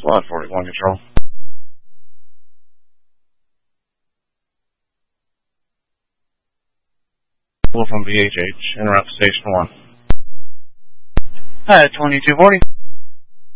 Slot 41 Control. From VHH, interrupt Station 1. Hi, 2240.